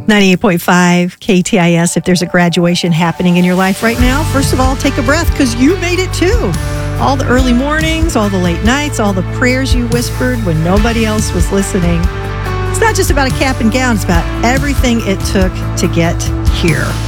98.5 KTIS. If there's a graduation happening in your life right now, first of all, take a breath because you made it too. All the early mornings, all the late nights, all the prayers you whispered when nobody else was listening. It's not just about a cap and gown. It's about everything it took to get here.